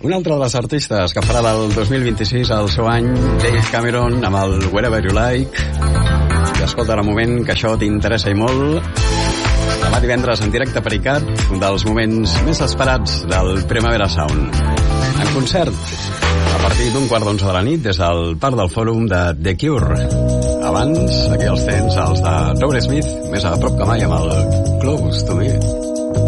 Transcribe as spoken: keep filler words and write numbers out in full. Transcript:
Un altre dels artistes que farà del dos mil vint-i-sis el seu any, Dave Cameron, amb el Wherever You Like. I escolta, en un moment que això t'interessa i molt, demà divendres en directe per I C A T, un dels moments més esperats del Primavera Sound. En concert, a partir d'un quart d'onze de la nit, des del Parc del Fòrum de The Cure. Abans, aquí els tens, els de Robert Smith, més a prop que mai amb el Close to Me.